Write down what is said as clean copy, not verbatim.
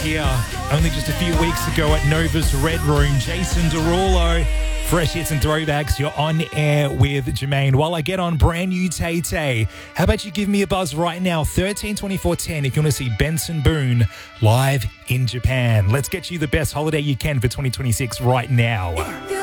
here only just a few weeks ago at Nova's Red Room. Jason Derulo, fresh hits and throwbacks. You're on air with Jermaine. While I get on brand new Tay Tay, how about you give me a buzz right now, 132410, if you want to see Benson Boone live in Japan. Let's get you the best holiday you can for 2026 right now.